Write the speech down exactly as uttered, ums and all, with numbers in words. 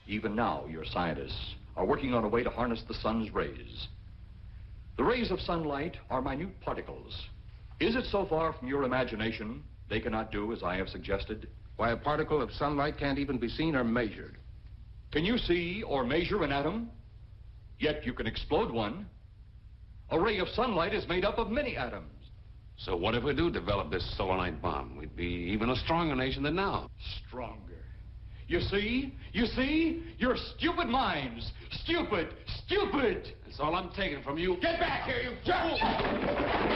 Even now, your scientists are working on a way to harness the sun's rays. The rays of sunlight are minute particles. Is it so far from your imagination they cannot do as I have suggested? Why, a particle of sunlight can't even be seen or measured. Can you see or measure an atom? Yet you can explode one. A ray of sunlight is made up of many atoms. So what if we do develop this solenoid bomb? We'd be even a stronger nation than now. Stronger. You see? You see? Your stupid minds. Stupid. Stupid. That's all I'm taking from you. Get back here, you fool!